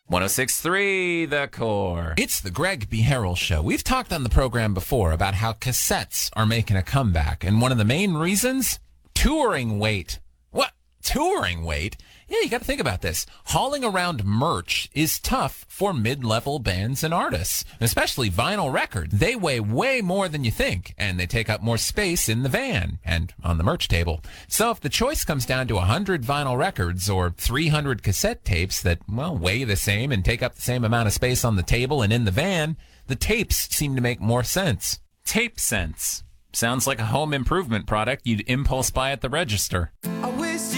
106.3 The Core. It's the Greg B. Harrell Show. We've talked on the program before about how cassettes are making a comeback, and one of the main reasons? Touring weight. What? Touring weight? Yeah, you got to think about this. Hauling around merch is tough for mid-level bands and artists, especially vinyl records. They weigh way more than you think, and they take up more space in the van and on the merch table. So if the choice comes down to 100 vinyl records or 300 cassette tapes that, well, weigh the same and take up the same amount of space on the table and in the van, the tapes seem to make more sense. Tape Sense. Sounds like a home improvement product you'd impulse buy at the register. I